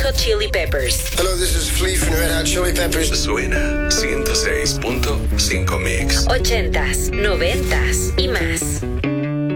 Hot Chili Peppers. Hello, this is Flea from Red Hot Chili Peppers. Suena 106.5 Mix. 80s, 90s y más.